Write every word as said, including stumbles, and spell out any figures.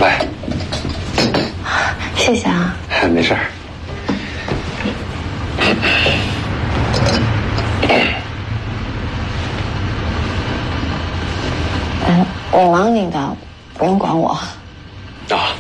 来， 谢谢啊。 没事儿。 嗯，你忙你的，不用管我。 啊。